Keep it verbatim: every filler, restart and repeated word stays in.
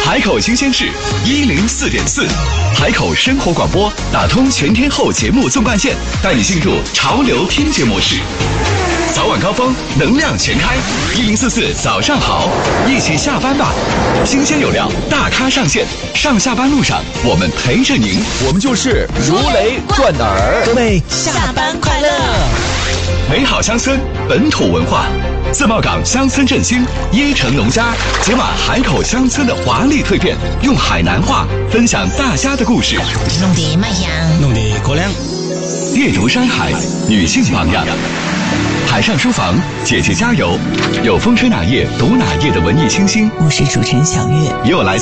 海口新鲜事一零四点四，海口生活广播打通全天候节目纵贯线，带你进入潮流听觉模式。早晚高峰，能量全开，一零四四早上好，一起下班吧。新鲜有料，大咖上线，上下班路上我们陪着您， 我们就是如雷贯耳。 各位下班快乐！ 美好乡村，本土文化。自贸港乡村振兴，椰城农家解码海口乡村的华丽蜕变，用海南话分享大家的故事。 弄得麦香， 弄得过凉。 猎竹山海，女性榜样。海上书房，姐姐加油！有风吹哪页读哪页的文艺清新， 我是主持人小月， 也有来